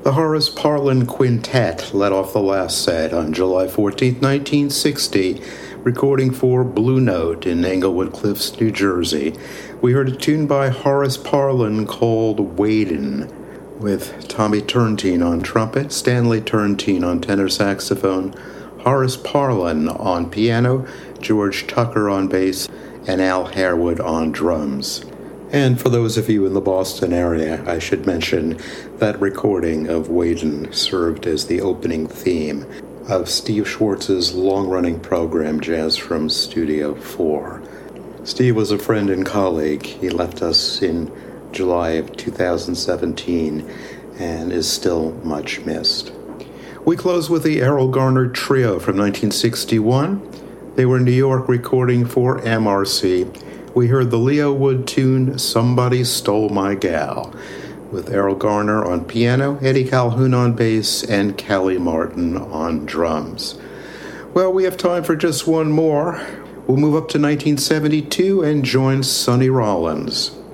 The Horace Parlan Quintet led off the last set on July 14, 1960, recording for Blue Note in Englewood Cliffs, New Jersey. We heard a tune by Horace Parlan called Wadin', with Tommy Turntine on trumpet, Stanley Turntine on tenor saxophone, Horace Parlan on piano, George Tucker on bass, and Al Harewood on drums. And for those of you in the Boston area, I should mention that recording of Wadin' served as the opening theme of Steve Schwartz's long-running program, Jazz from Studio 4. Steve was a friend and colleague. He left us in July of 2017 and is still much missed. We close with the Errol Garner Trio from 1961. They were in New York recording for MRC. We heard the Leo Wood tune, Somebody Stole My Gal, with Errol Garner on piano, Eddie Calhoun on bass, and Callie Martin on drums. Well, we have time for just one more. We'll move up to 1972 and join Sonny Rollins.